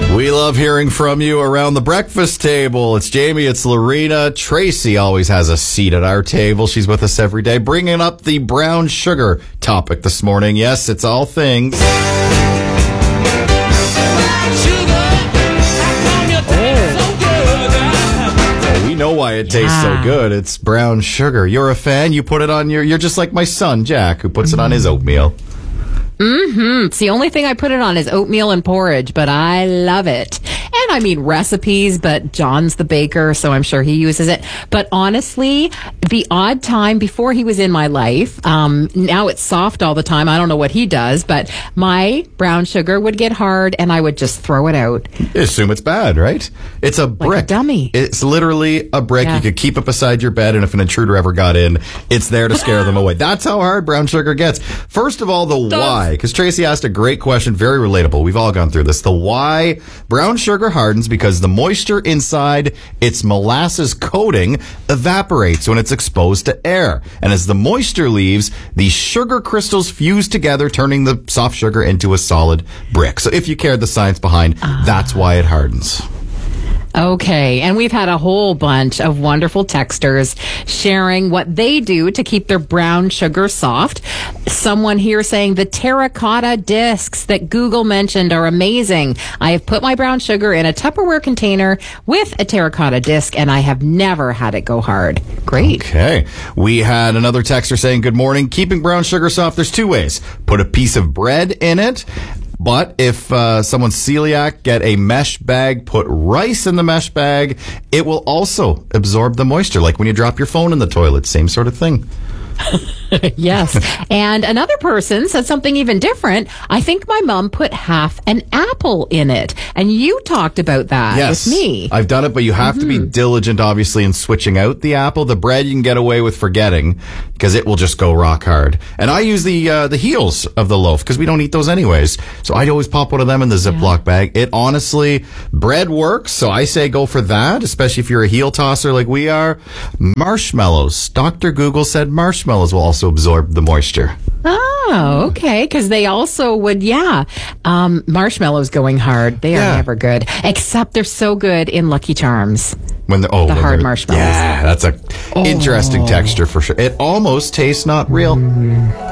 We love hearing from you around the breakfast table. It's Jamie, it's Lorena. Tracy always has a seat at our table. She's with us every day, bringing up the brown sugar topic this morning. Yes, it's all things. We know why it tastes so good. It's brown sugar. You're a fan. You put it on you're just like my son, Jack, who puts it on his oatmeal. It's the only thing I put it on is oatmeal and porridge, but I love it. And I mean recipes, but John's the baker, so I'm sure he uses it. But honestly, the odd time before he was in my life, now it's soft all the time. I don't know what he does, but my brown sugar would get hard and I would just throw it out. You assume it's bad, right? It's a brick. Like a dummy. It's literally a brick. Yeah. You could keep it beside your bed, and if an intruder ever got in, it's there to scare them away. That's how hard brown sugar gets. First of all, the why. Because Tracy asked a great question, very relatable. We've all gone through this. The why. Brown sugar hardens because the moisture inside its molasses coating evaporates when it's exposed to air. And as the moisture leaves, the sugar crystals fuse together, turning the soft sugar into a solid brick. So if you cared the science behind, that's why it hardens. Okay, and we've had a whole bunch of wonderful texters sharing what they do to keep their brown sugar soft. Someone here saying the terracotta discs that Google mentioned are amazing. I have put my brown sugar in a Tupperware container with a terracotta disc, and I have never had it go hard. Great. Okay. We had another texter saying, good morning. Keeping brown sugar soft, there's two ways. Put a piece of bread in it. But if someone's celiac, get a mesh bag, put rice in the mesh bag. It will also absorb the moisture, like when you drop your phone in the toilet. Same sort of thing. Yes. And another person said something even different. I think my mom put half an apple in it. And you talked about that with me. I've done it, but you have to be diligent, obviously, in switching out the apple. The bread you can get away with forgetting because it will just go rock hard. And I use the heels of the loaf because we don't eat those anyways. So I always pop one of them in the Ziploc bag. It honestly, bread works. So I say go for that, especially if you're a heel tosser like we are. Marshmallows. Dr. Google said marshmallows will also absorb the moisture. Oh, okay. Because they also would, marshmallows going hard. They are never good. Except they're so good in Lucky Charms. When the hard marshmallows. Yeah, that's a interesting texture for sure. It almost tastes not real.